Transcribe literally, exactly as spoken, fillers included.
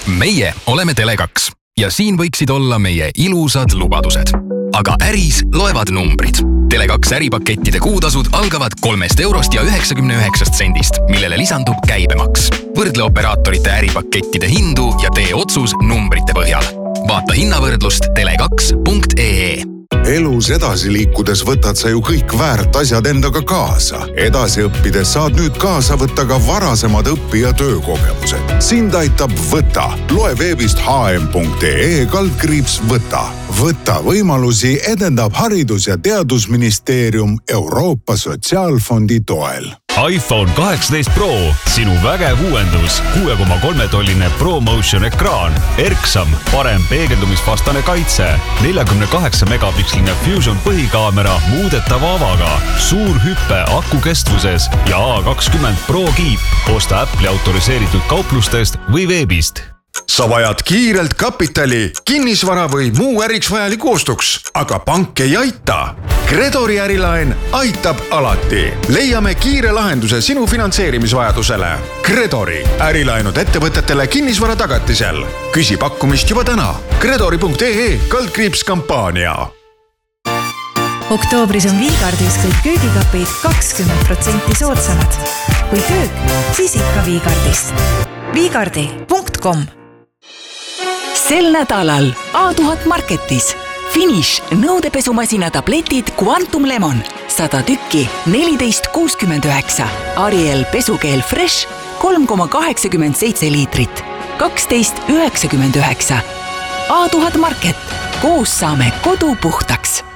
Meie oleme Tele kaks ja siin võiksid olla meie ilusad lubadused. Aga äris loevad numbrid. Tele kaks äripakettide kuutasud algavad kolmest eurost ja üheksakümne üheksast sendist, millele lisandub käibemaks. Võrdle operaatorite äripakettide hindu ja tee otsus numbrite põhjal. Vaata hinnavõrdlust tele kaks punkt ee. Elus edasi liikudes võtad sa ju kõik väärt asjad endaga kaasa. Edasi õppides saad nüüd kaasa võtta ka varasemad õpi- ja töökogemused. Sind aitab Võta. Loe veebist h m punkt ee kaldkriips Võta. Võta võimalusi edendab Haridus- ja Teadusministeerium Euroopa Sotsiaalfondi toel. iPhone kaheksateist Pro, sinu vägev uuendus, kuue koma kolme tolline ProMotion ekraan, erksam, parem peegeldumisvastane kaitse, neljakümne kaheksa megapiksline Fusion põhikaamera muudetava avaga, suur hüppe aku kestvuses ja A kakskümmend Pro kiip. Osta Apple'i autoriseeritud kauplustest või veebist. Sa vajad kiirelt kapitali, kinnisvara või muu äriks vajaliku ostuks, aga pank ei aita. Credori ärilaen aitab alati. Leiame kiire lahenduse sinu finantseerimisvajadusele. Credori ärilaenud ettevõtetele kinnisvara tagatisel. Küsi pakkumist juba täna. Credori punkt ee kaldkriips kampaania. Oktoobris on Viigardis kõik köögikapid kakskümmend protsenti soodsamad. Kui köök, siis ikka Viigardist. Viigardi punkt com. Sel nädalal A tuhat Marketis. Finish nõudepesumasina tabletid Quantum Lemon. sada tükki, neliteist kuuskümmend üheksa. Ariel pesukeel Fresh, kolm koma kaheksakümmend seitse liitrit. kaksteist üheksakümmend üheksa. A tuhat Market. Koos saame kodu puhtaks.